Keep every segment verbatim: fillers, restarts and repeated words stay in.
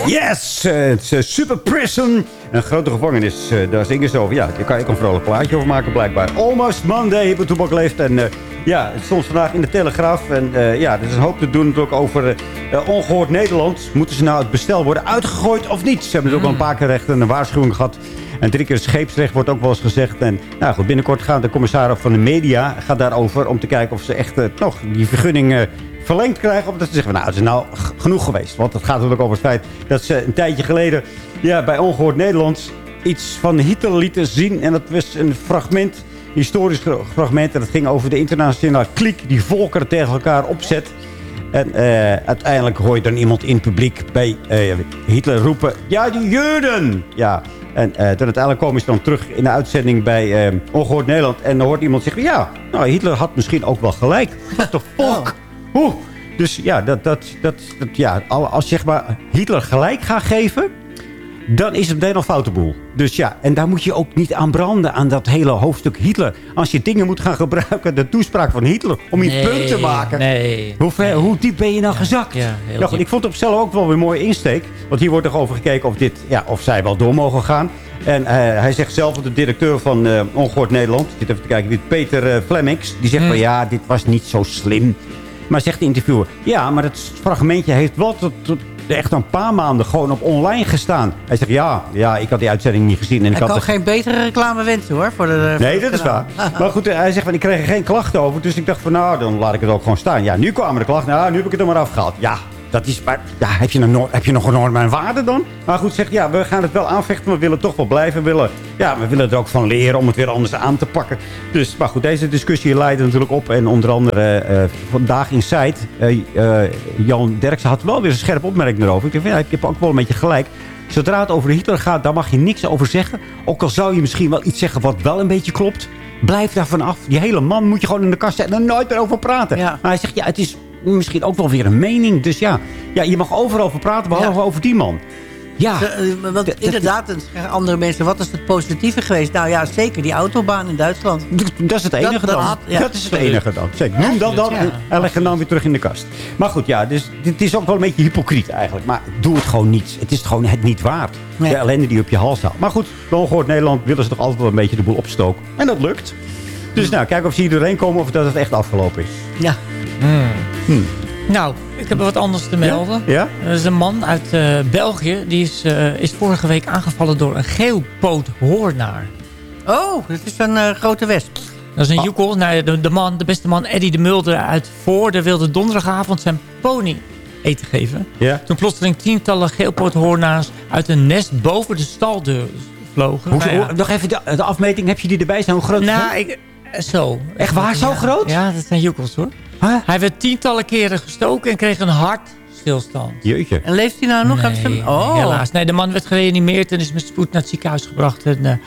Yes, het is uh, Super Prison. Een grote gevangenis, uh, daar zingen ze over. Ja, daar kan je ook een vrolijk plaatje over maken blijkbaar. Almost Monday, Hippe Toebak leeft. En uh, ja, het stond vandaag in de Telegraaf. En uh, ja, er is een hoop te doen natuurlijk over uh, ongehoord Nederland. Moeten ze nou het bestel worden uitgegooid of niet? Ze hebben dus ook al een paar keer recht een waarschuwing gehad. En drie keer scheepsrecht wordt ook wel eens gezegd. En nou goed, binnenkort gaat de commissaris van de media gaat daarover om te kijken of ze echt uh, nog die vergunning uh, verlengd krijgen. Of dat ze zeggen, nou, het is nou g- genoeg geweest. Want het gaat natuurlijk over het feit dat ze een tijdje geleden ja, bij Ongehoord Nederland iets van Hitler lieten zien. En dat was een fragment, historisch fragment. En dat ging over de internationale kliek die volkeren tegen elkaar opzet. En uh, uiteindelijk hoor je dan iemand in het publiek bij uh, Hitler roepen, ja, die Joden! Ja. En uh, toen uiteindelijk komen ze dan terug in de uitzending bij uh, Ongehoord Nederland. En dan hoort iemand zeggen, ja, nou, Hitler had misschien ook wel gelijk. What the fuck? Oh. Oeh. Dus ja, dat, dat, dat, dat, ja, als zeg maar Hitler gelijk gaat geven, dan is het meteen al foute boel. Dus ja, en daar moet je ook niet aan branden, aan dat hele hoofdstuk Hitler. Als je dingen moet gaan gebruiken, de toespraak van Hitler, om je nee, punt te maken. Nee, hoe, ver, nee. hoe diep ben je nou ja, gezakt? Ja, heel ja, goed, ik vond het op zichzelf ook wel weer een mooie insteek. Want hier wordt toch over gekeken of, dit, ja, of zij wel door mogen gaan. En uh, hij zegt zelf, de directeur van uh, Ongehoord Nederland, ik zit even te kijken, dit Peter uh, Flemings, die zegt hmm. van ja, dit was niet zo slim. Maar zegt de interviewer, ja, maar het fragmentje heeft wel tot, tot echt een paar maanden gewoon op online gestaan. Hij zegt, ja, ja ik had die uitzending niet gezien. En ik kan had geen betere reclame wensen, hoor. Voor de, nee, voor dat is waar. Maar goed, hij zegt, van, ik kreeg er geen klachten over. Dus ik dacht van, nou, dan laat ik het ook gewoon staan. Ja, nu kwamen de klachten. Nou, nu heb ik het er maar afgehaald. Ja, dat is maar, ja, heb je, een, heb je nog een norm en waarde dan? Maar goed, zegt, ja, we gaan het wel aanvechten. We willen toch wel blijven. We willen, ja, we willen er ook van leren om het weer anders aan te pakken. Dus, maar goed, deze discussie leidde natuurlijk op. En onder andere uh, vandaag in Site, uh, uh, Jan Derksen had wel weer een scherpe opmerking erover. Ik dacht, ja, ik heb ook wel een beetje gelijk. Zodra het over Hitler gaat, daar mag je niks over zeggen. Ook al zou je misschien wel iets zeggen wat wel een beetje klopt. Blijf daar vanaf. Die hele man moet je gewoon in de kast zetten en er nooit meer over praten. Ja. Maar hij zegt, ja, het is misschien ook wel weer een mening. Dus ja, ja je mag overal over praten, behalve ja. over die man. Ja. Uh, want dat, inderdaad, dan zeggen andere mensen, wat is het positieve geweest? Nou ja, zeker die autobaan in Duitsland. Dat is het enige dat, dan. Dat, had, ja. dat is het enige dan. Zeker. Noem dat dan ja. en, en leg het dan weer terug in de kast. Maar goed, ja, dus dit is ook wel een beetje hypocriet eigenlijk. Maar doe het gewoon niet. Het is gewoon het niet waard. Nee. De ellende die op je hals haalt. Maar goed, bij Ongehoord Nederland willen ze toch altijd wel een beetje de boel opstoken. En dat lukt. Dus nou, kijk of ze hier doorheen komen of dat het echt afgelopen is. Ja. Hmm. Hmm. Nou, ik heb wat anders te melden. Ja? Ja? Er is een man uit uh, België. Die is, uh, is vorige week aangevallen door een geelpoothoornaar. Oh, dat is een uh, grote wesp. Dat is een oh. joekel. Nou, de, de, man, de beste man, Eddie de Mulder uit Voorde, wilde donderdagavond zijn pony eten geven. Ja? Toen plotseling tientallen geelpoothoornaars uit een nest boven de staldeur vlogen. Hoe, nou ja. Nog even de, de afmeting. Heb je die erbij? Zo groot? Nou, ik, zo. Echt waar? Zo ja, groot? Ja, dat zijn joekels hoor. Huh? Hij werd tientallen keren gestoken en kreeg een hartstilstand. Jeetje. En leeft hij nou nog? Nee, hem... oh. nee, helaas. Nee, de man werd gereanimeerd en is met spoed naar het ziekenhuis gebracht. En, uh,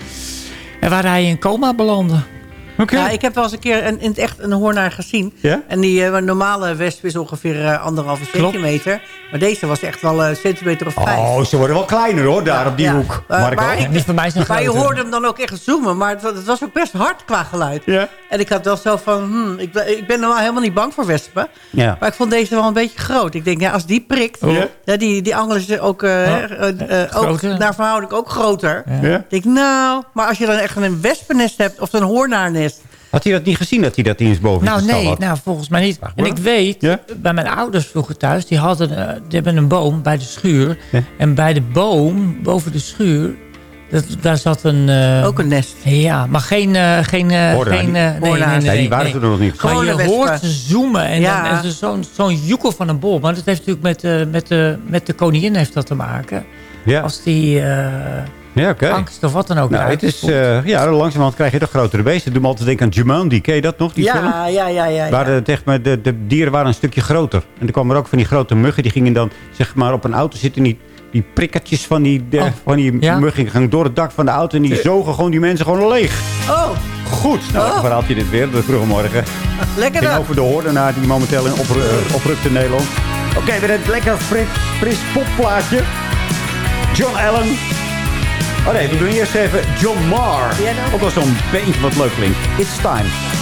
en waar hij in coma belandde. Okay. Ja, ik heb wel eens een keer een, in het echt een hoornaar gezien. Ja? En die uh, normale wesp is ongeveer uh, anderhalve Klopt. centimeter. Maar deze was echt wel een uh, centimeter of vijf. Oh, ze worden wel kleiner hoor, daar ja, op die ja. hoek. Uh, Marco. maar ik, niet voor mij is maar je hoorde hem dan ook echt zoomen. Maar het, het was ook best hard qua geluid. Ja. En ik had wel zo van... Hmm, ik, ik ben normaal helemaal niet bang voor wespen. Ja. Maar ik vond deze wel een beetje groot. Ik denk, ja, als die prikt... Oh. Ja, die, die angelen ze ook, uh, oh. uh, uh, ook naar verhouding ook groter. Ja. Ik denk, nou... Maar als je dan echt een wespennest hebt of een hoornaarnest... Had hij dat niet gezien, dat hij dat eens boven Nou de stal nee, had? nou volgens mij niet. En ik weet, ja? bij mijn ouders vroeger thuis, die hadden, uh, die hebben een boom bij de schuur. Ja? En bij de boom, boven de schuur, dat, daar zat een... Uh, ook een nest. Ja, maar geen... Uh, geen, uh, Hoornaar, geen uh, nee, nee, nee, nee, die waren nee. er nog niet. Maar je hoort ze zoomen en, ja. en, en zo'n zo'n joekel van een bol. Maar dat heeft natuurlijk met, uh, met, de, met de koningin heeft dat te maken. Ja. Als die... Uh, Ja, okay. angst of wat dan ook. Nou, het is, uh, ja, langzamerhand krijg je toch grotere beesten. Doe me altijd denken aan Jumanji. Ken je dat nog, die ja, film? Ja, ja, ja. ja. Waar de, zeg maar, de, de dieren waren een stukje groter. En er kwamen er ook van die grote muggen. Die gingen dan zeg maar, op een auto zitten. Die, die prikkertjes van die, de, oh, van die ja? muggen gingen door het dak van de auto. En die zogen gewoon die mensen gewoon leeg. Oh. Goed. Nou, oh. verhaalt je dit weer. De vroege morgen. Lekker dan. Ging over de hoordenaar die momenteel in op, uh, oprukt in Nederland. Oké, okay, weer een lekker fris, fris popplaatje. John Allen. Oh nee, we doen eerst even John Marr. Ja, ook wel zo'n beentje wat leuk klinkt. It's time.